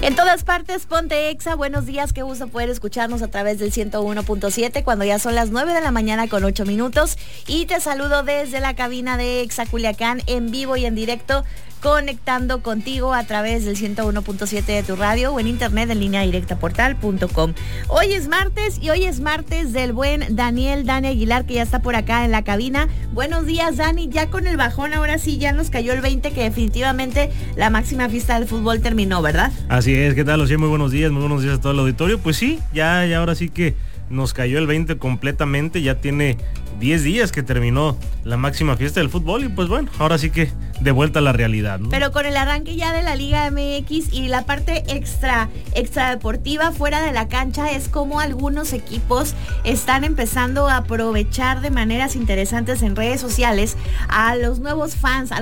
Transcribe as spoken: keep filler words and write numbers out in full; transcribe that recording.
En todas partes, ponte Exa. Buenos días, qué gusto poder escucharnos a través del ciento uno punto siete cuando ya son las nueve de la mañana con ocho minutos. Y te saludo desde la cabina de Exa Culiacán, en vivo y en directo, conectando contigo a través del ciento uno punto siete de tu radio o en internet en línea directa portal punto com. Hoy es martes y hoy es martes del buen Daniel, Dani Aguilar, que ya está por acá en la cabina. Buenos días, Dani. Ya con el bajón, ahora sí ya nos cayó el veinte, que definitivamente la máxima fiesta del fútbol terminó, ¿verdad? Así es, ¿qué tal? Lucía? Muy buenos días, muy buenos días a todo el auditorio. Pues sí, ya, ya ahora sí que nos cayó el veinte completamente, ya tiene diez días que terminó la máxima fiesta del fútbol y pues bueno, ahora sí que de vuelta a la realidad, ¿no? Pero con el arranque ya de la Liga M X y la parte extra, extra deportiva fuera de la cancha, es como algunos equipos están empezando a aprovechar de maneras interesantes en redes sociales a los nuevos fans, a